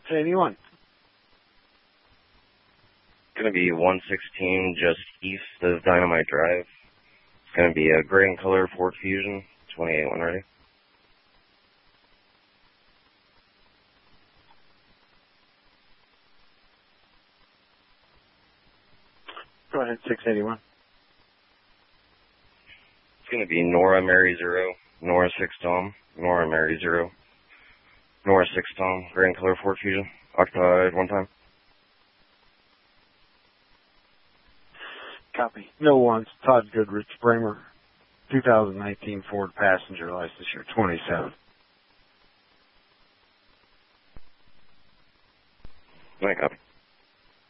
681. It's going to be 116 just east of Dynamite Drive. It's going to be a gray in color Ford Fusion, 28 when ready. Go ahead, 681. It's going to be Nora Mary 0, Nora 6 Tom, Nora Mary 0, Nora 6 Tom, gray in color Ford Fusion, occupied one time. Copy. No ones. Todd Goodrich, Bramer, 2019 Ford passenger license year 27. No copy.